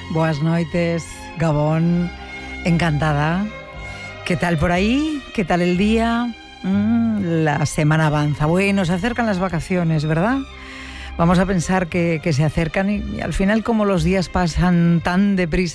Boas noites, Gabón, encantada. ¿Qué tal por ahí? ¿Qué tal el día? La semana avanza. Bueno, se acercan las vacaciones, ¿verdad? Vamos a pensar que se acercan y al final, como los días pasan tan deprisa,